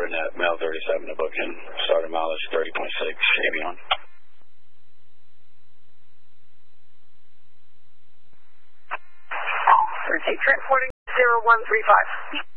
Net, male 37 to book in. Starting mileage 30.6, Avion. Transporting 0135.